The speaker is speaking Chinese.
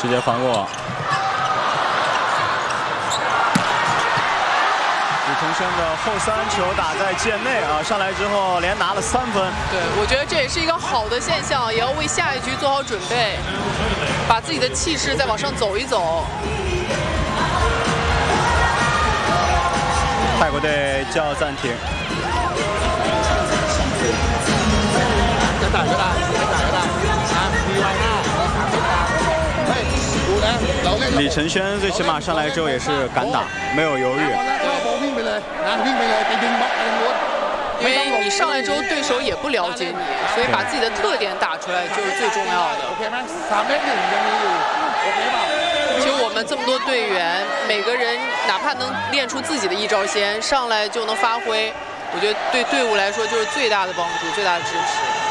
直接防过。李承轩的后三球打在界内啊，上来之后连拿了3分。 对，我觉得这也是一个好的现象，也要为下一局做好准备，把自己的气势再往上走一走。 泰国队叫暂停。 打就ได้打就ได้นะมีไว้หน้า3ทิศทางเฮ้ยดูนะเราเล่น李承轩最起码上来之后也是敢打，没有犹豫。 วิ่งไปเลยนะวิ่งไปเลยไปดึงบล็อกไปดึงล้วน因为你上来之后，对手也不了解你，所以把自己的特点打出来就是最重要的。 โอเคไหม3 เมตร 1ยังมีอยู่โอเคเปล่า其实我们这么多队员，每个人哪怕能练出自己的一招先，上来就能发挥，我觉得对队伍来说就是最大的帮助，最大的支持。